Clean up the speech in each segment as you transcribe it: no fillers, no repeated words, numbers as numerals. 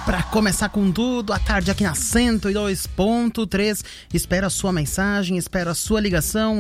Para começar com tudo, a tarde aqui na 102.3. Espero a sua mensagem, espero a sua ligação,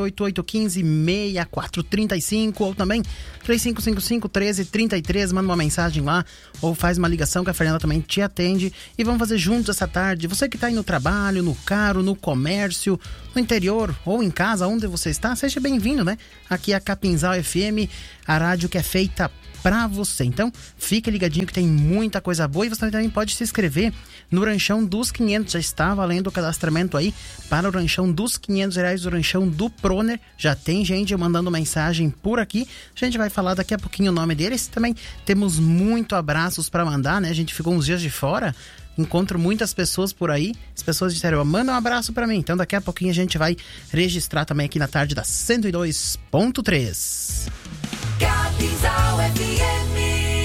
98815-6435 ou também 3555-1333. Manda uma mensagem lá ou faz uma ligação que a Fernanda também te atende. E vamos fazer juntos essa tarde. Você que está aí no trabalho, no carro, no comércio, no interior ou em casa, onde você está, seja bem-vindo, né? Aqui é a Capinzal FM, a rádio que é feita pra você. Então, fique ligadinho que tem muita coisa boa e você também pode se inscrever no Ranchão dos 500. Já está valendo o cadastramento aí para o Ranchão dos R$500, o Ranchão do Proner. Já tem gente mandando mensagem por aqui. A gente vai falar daqui a pouquinho o nome deles. Também temos muito abraços para mandar, né? A gente ficou uns dias de fora. Encontro muitas pessoas por aí. As pessoas disseram, manda um abraço pra mim. Então daqui a pouquinho a gente vai registrar também aqui na tarde da 102.3. Capinzal FM.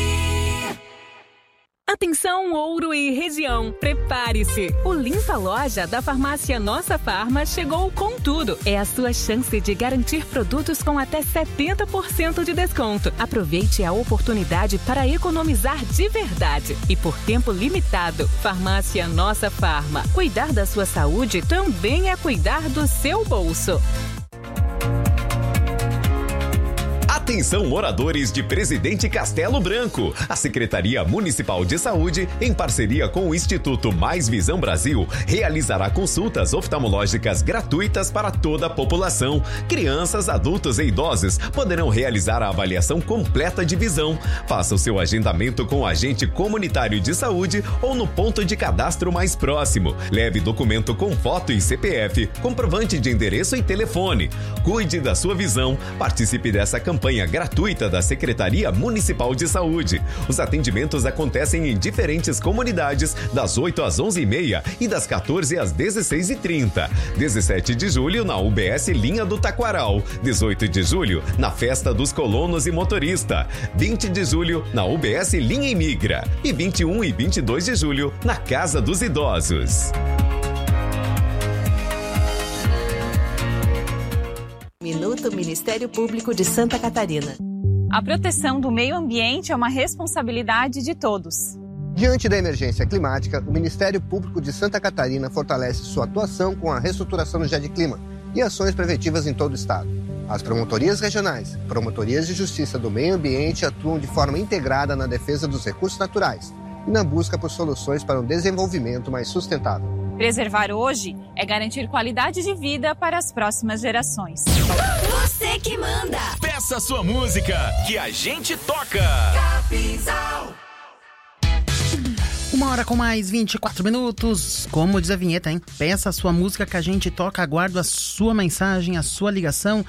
Atenção, Ouro e região, prepare-se! O Limpa Loja da farmácia Nossa Farma chegou com tudo. É a sua chance de garantir produtos com até 70% de desconto. Aproveite a oportunidade para economizar de verdade. E por tempo limitado, farmácia Nossa Farma. Cuidar da sua saúde também é cuidar do seu bolso. Atenção, moradores de Presidente Castelo Branco. A Secretaria Municipal de Saúde, em parceria com o Instituto Mais Visão Brasil, realizará consultas oftalmológicas gratuitas para toda a população. Crianças, adultos e idosos poderão realizar a avaliação completa de visão. Faça o seu agendamento com o agente comunitário de saúde ou no ponto de cadastro mais próximo. Leve documento com foto e CPF, comprovante de endereço e telefone. Cuide da sua visão. Participe dessa campanha gratuita da Secretaria Municipal de Saúde. Os atendimentos acontecem em diferentes comunidades, das 8 às 11h30 e das 14 às 16h30. 17 de julho na UBS Linha do Taquaral. 18 de julho na Festa dos Colonos e Motorista. 20 de julho na UBS Linha Imigra. E 21 e 22 de julho na Casa dos Idosos. Minuto Ministério Público de Santa Catarina. A proteção do meio ambiente é uma responsabilidade de todos. Diante da emergência climática, o Ministério Público de Santa Catarina fortalece sua atuação com a reestruturação do GEDclima e ações preventivas em todo o estado. As promotorias regionais, promotorias de justiça do meio ambiente atuam de forma integrada na defesa dos recursos naturais e na busca por soluções para um desenvolvimento mais sustentável. Preservar hoje é garantir qualidade de vida para as próximas gerações. Você que manda. Peça sua música que a gente toca. Capinzal. 1h com mais 24 minutos. Como diz a vinheta, hein? Peça a sua música que a gente toca. Aguardo a sua mensagem, a sua ligação.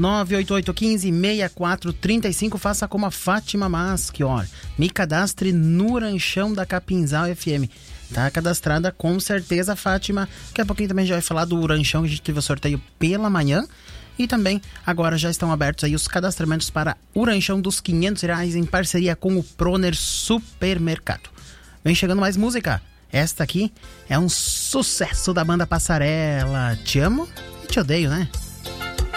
98815-6435. Faça como a Fátima Maschior. Me cadastre no Ranchão da Capinzal FM. Tá cadastrada com certeza, Fátima. Daqui a pouquinho também já vai falar do Ranchão, que a gente teve o sorteio pela manhã. E também agora já estão abertos aí os cadastramentos para o Ranchão dos R$500 em parceria com o Proner Supermercado. Vem chegando mais música. Esta aqui é um sucesso da banda Passarela. Te amo e te odeio, né?